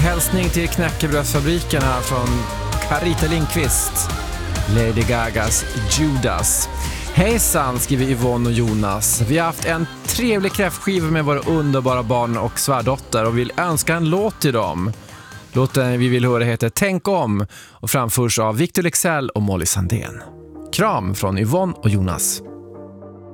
hälsning till knäckebrödsfabriken här från Carita Lindqvist. Lady Gagas Judas. Hejsan, skriver Yvonne och Jonas. Vi har haft en trevlig kräftskiva med våra underbara barn och svärdotter och vill önska en låt till dem. Låten vi vill höra heter Tänk om och framförs av Victor Lexell och Molly Sandén. Kram från Yvonne och Jonas.